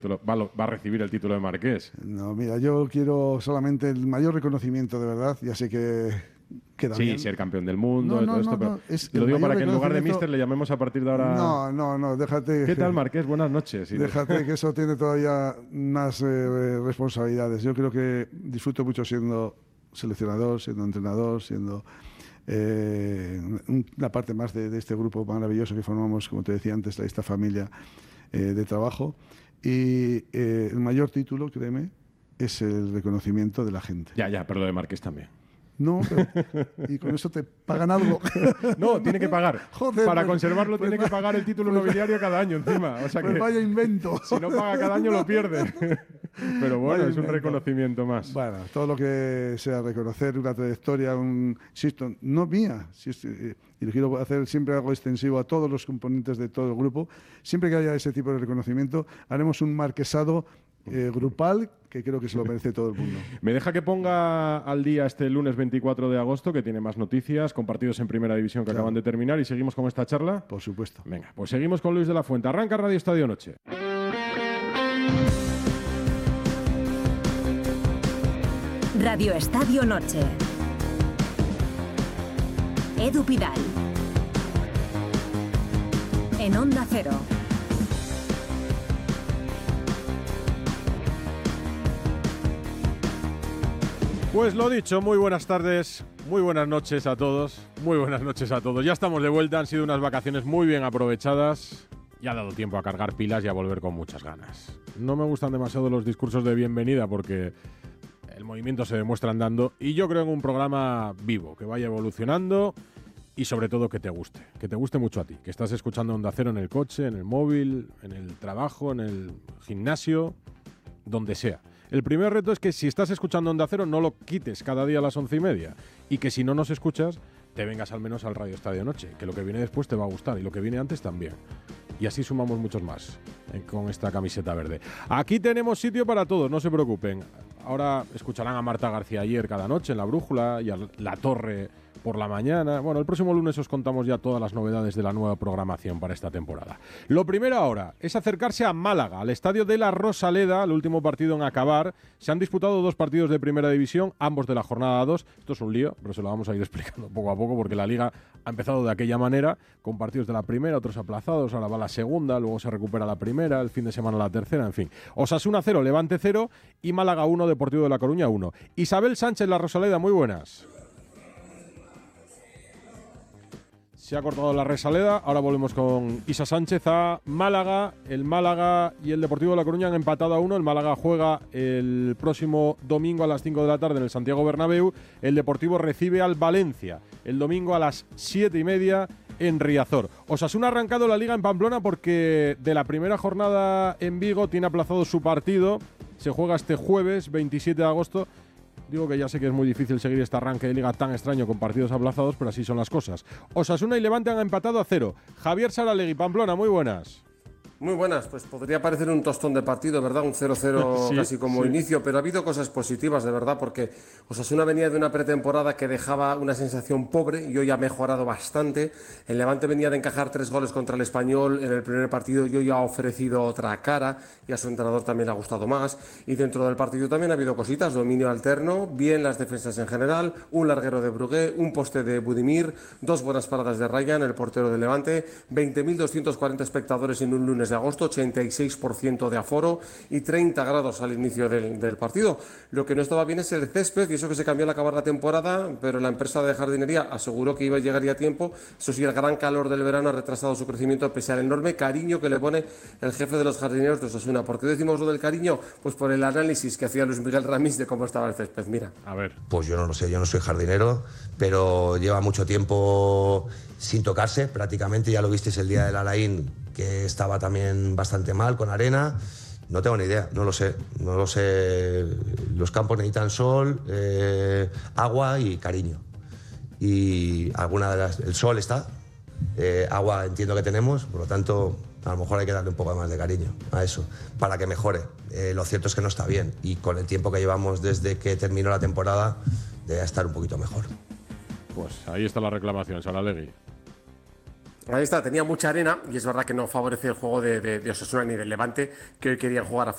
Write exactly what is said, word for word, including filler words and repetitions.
Va, va a recibir el título de marqués. No, mira, yo quiero solamente el mayor reconocimiento, de verdad. Ya sé que queda sí, bien. ser campeón del mundo no, y no, todo esto, no, pero no, es lo digo para que en lugar de reconocimiento... mister le llamemos a partir de ahora... No, no, no, déjate... ¿Qué tal, marqués? Buenas noches. Déjate que eso tiene todavía más eh, responsabilidades. Yo creo que disfruto mucho siendo seleccionador, siendo entrenador, siendo... Eh, una parte más de, de este grupo maravilloso que formamos, como te decía antes, esta familia eh, de trabajo. Y eh, el mayor título, créeme, es el reconocimiento de la gente. Ya, ya, pero lo de marqués también. No, pero, y con eso te pagan algo. No, tiene que pagar. Joder, para pues, conservarlo pues, tiene que pagar el título pues, nobiliario cada año encima. O sea pues que vaya invento. Si no paga cada año lo pierde. Pero bueno, vaya es un invento. reconocimiento más. Bueno, todo lo que sea reconocer una trayectoria, un, insisto, no mía, si es, eh, y lo quiero hacer siempre algo extensivo a todos los componentes de todo el grupo. Siempre que haya ese tipo de reconocimiento, haremos un marquesado Eh, grupal que creo que se lo merece todo el mundo. Me deja que ponga al día este lunes veinticuatro de agosto, que tiene más noticias, con partidos en Primera División que claro. acaban de terminar, y seguimos con esta charla. Por supuesto. Venga, pues seguimos con Luis de la Fuente. Arranca Radio Estadio Noche. Radio Estadio Noche. Edu Pidal. En Onda Cero. Pues lo dicho, muy buenas tardes, muy buenas noches a todos, muy buenas noches a todos. Ya estamos de vuelta, han sido unas vacaciones muy bien aprovechadas y ha dado tiempo a cargar pilas y a volver con muchas ganas. No me gustan demasiado los discursos de bienvenida porque el movimiento se demuestra andando y yo creo en un programa vivo, que vaya evolucionando y sobre todo que te guste, que te guste mucho a ti, que estás escuchando Onda Cero en el coche, en el móvil, en el trabajo, en el gimnasio, donde sea. El primer reto es que si estás escuchando Onda Cero no lo quites cada día a las once y media y que si no nos escuchas te vengas al menos al Radio Estadio Noche, que lo que viene después te va a gustar y lo que viene antes también. Y así sumamos muchos más eh, con esta camiseta verde. Aquí tenemos sitio para todos, no se preocupen. Ahora escucharán a Marta García Ayer cada noche en La Brújula y a La Torre por la mañana. Bueno, el próximo lunes os contamos ya todas las novedades de la nueva programación para esta temporada. Lo primero ahora es acercarse a Málaga, al estadio de la Rosaleda, el último partido en acabar. Se han disputado dos partidos de Primera División, ambos de la jornada dos. Esto es un lío, pero se lo vamos a ir explicando poco a poco porque la Liga ha empezado de aquella manera, con partidos de la primera, otros aplazados, ahora va la segunda, luego se recupera la primera, el fin de semana la tercera, en fin. Osasuna cero, Levante cero y Málaga uno, Deportivo de La Coruña uno. Isabel Sánchez, La Rosaleda, muy buenas. Se ha cortado la Rosaleda, ahora volvemos con Isa Sánchez a Málaga. El Málaga y el Deportivo de La Coruña han empatado a uno. El Málaga juega el próximo domingo a las cinco de la tarde en el Santiago Bernabéu. El Deportivo recibe al Valencia el domingo a las siete y media en Riazor. Osasuna ha arrancado la Liga en Pamplona porque de la primera jornada en Vigo tiene aplazado su partido. Se juega este jueves veintisiete de agosto. Digo que ya sé que es muy difícil seguir este arranque de Liga tan extraño con partidos aplazados, pero así son las cosas. Osasuna y Levante han empatado a cero. Javier Saralegui, Pamplona, muy buenas. Muy buenas, pues podría parecer un tostón de partido, ¿verdad? Un cero cero sí, casi como sí. inicio, pero ha habido cosas positivas, de verdad, porque Osasuna venía de una pretemporada que dejaba una sensación pobre y hoy ha mejorado bastante. El Levante venía de encajar tres goles contra el Español en el primer partido y hoy ha ofrecido otra cara y a su entrenador también le ha gustado más. Y dentro del partido también ha habido cositas, dominio alterno, bien las defensas en general, un larguero de Brugué, un poste de Budimir, dos buenas paradas de Ryan, el portero del Levante, veinte mil doscientos cuarenta espectadores en un lunes de agosto, ochenta y seis por ciento de aforo y treinta grados al inicio del, del partido. Lo que no estaba bien es el césped y eso que se cambió al acabar la temporada, pero la empresa de jardinería aseguró que iba a llegar a tiempo. Eso sí, el gran calor del verano ha retrasado su crecimiento pese al enorme cariño que le pone el jefe de los jardineros de Osasuna. ¿Por qué decimos lo del cariño? Pues por el análisis que hacía Luis Miguel Ramís de cómo estaba el césped. Mira. A ver. Pues yo no lo sé, yo no soy jardinero, pero lleva mucho tiempo sin tocarse prácticamente. Ya lo visteis el día del Alain, que estaba también bastante mal con arena. No tengo ni idea, no lo sé, no lo sé. Los campos necesitan sol, eh, agua y cariño. Y alguna de las, el sol está, eh, agua entiendo que tenemos, por lo tanto a lo mejor hay que darle un poco más de cariño a eso para que mejore. Eh, lo cierto es que no está bien y con el tiempo que llevamos desde que terminó la temporada debe estar un poquito mejor. Pues ahí está la reclamación, Saralegui. Ahí está, tenía mucha arena y es verdad que no favorece el juego de, de, de Osasuna ni del Levante, que hoy querían jugar a